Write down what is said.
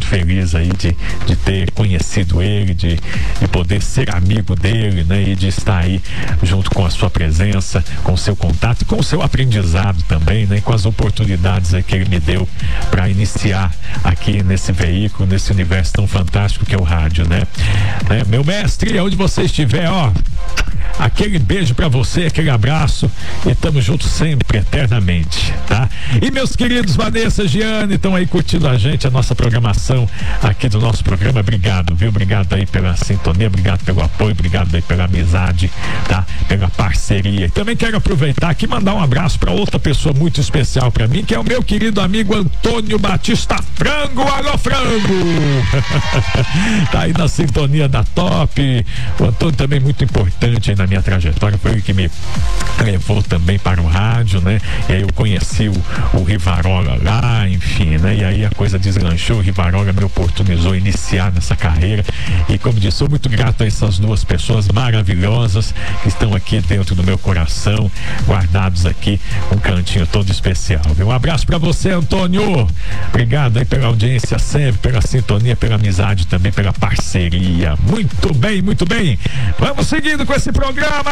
feliz aí de ter conhecido ele, de poder ser amigo dele, né? E de estar aí junto com a sua presença, com o seu contato, com o seu aprendizado também, né? Com as oportunidades aí que ele me deu para iniciar aqui nesse veículo, nesse universo tão fantástico que é o rádio, né? Meu mestre, onde você estiver, ó, aquele beijo pra você, aquele abraço, e tamo juntos sempre, eternamente, tá? E meus queridos Vanessa, Giane, estão aí curtindo a gente, a nossa programação aqui do nosso programa. Obrigado, viu? Obrigado aí pela sintonia, obrigado pelo apoio, obrigado aí pela amizade, tá? Pela parceria. E também quero aproveitar aqui e mandar um abraço pra outra pessoa muito especial pra mim, que é o meu querido amigo Antônio Batista Frango. Alô, Frango! Tá aí na sintonia da Top. O Antônio também muito importante aí na minha trajetória, foi ele que me levou também para o rádio, né? E aí eu conheci o Rivarola lá, enfim, né? E aí a coisa deslanchou, o Rivarola me oportunizou iniciar nessa carreira, e como disse, sou muito grato a essas duas pessoas maravilhosas que estão aqui dentro do meu coração, guardados aqui, um cantinho todo especial, viu? Um abraço pra você, Antônio, obrigado aí pela audiência sempre, pela sintonia, pela amizade também, pela parceria. Muito bem, vamos seguindo com esse programa.